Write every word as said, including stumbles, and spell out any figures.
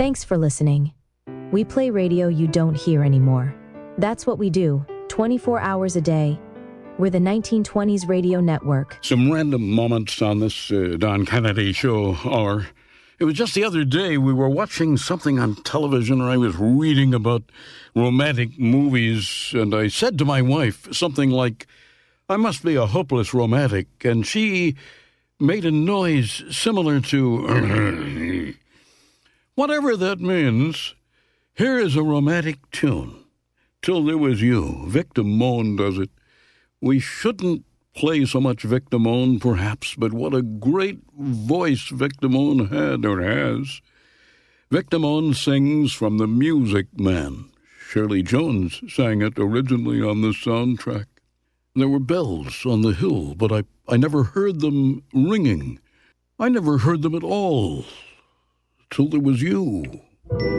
Thanks for listening. We play radio you don't hear anymore. That's what we do, twenty-four hours a day. We're the nineteen twenties Radio Network. Some random moments on this uh, Don Kennedy show are... It was just the other day we were watching something on television, or I was reading about romantic movies, and I said to my wife something like, I must be a hopeless romantic, and she made a noise similar to... Whatever that means, here is a romantic tune. Till There Was You. Vic Damone does it. We shouldn't play so much Vic Damone, perhaps, but what a great voice Vic Damone had or has. Vic Damone sings from The Music Man. Shirley Jones sang it originally on the soundtrack. There were bells on the hill, but I, I never heard them ringing. I never heard them at all. Till There Was You.